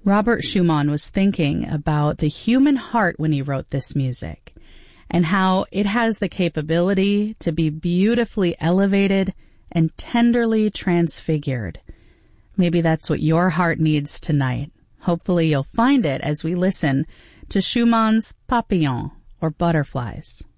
Robert Schumann was thinking about the human heart when he wrote this music and how it has the capability to be beautifully elevated and tenderly transfigured. Maybe that's what your heart needs tonight. Hopefully you'll find it as we listen to Schumann's Papillons, or Butterflies.